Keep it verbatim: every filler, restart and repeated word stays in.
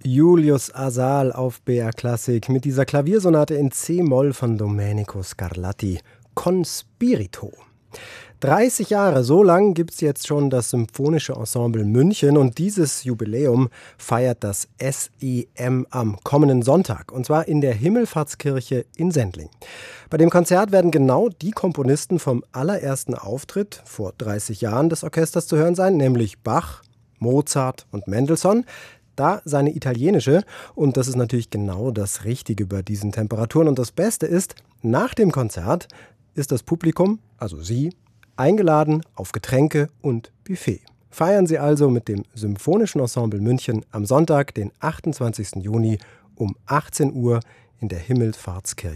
Julius Asal auf B R Klassik mit dieser Klaviersonate in C-Moll von Domenico Scarlatti. Con Spirito. dreißig Jahre, so lang gibt es jetzt schon das Symphonische Ensemble München und dieses Jubiläum feiert das S E M am kommenden Sonntag und zwar in der Himmelfahrtskirche in Sendling. Bei dem Konzert werden genau die Komponisten vom allerersten Auftritt vor dreißig Jahren des Orchesters zu hören sein, nämlich Bach, Mozart und Mendelssohn. Da seine italienische und das ist natürlich genau das Richtige bei diesen Temperaturen und das Beste ist, nach dem Konzert ist das Publikum, also Sie, eingeladen auf Getränke und Buffet. Feiern Sie also mit dem Symphonischen Ensemble München am Sonntag, den achtundzwanzigsten Juni um achtzehn Uhr in der Himmelfahrtskirche.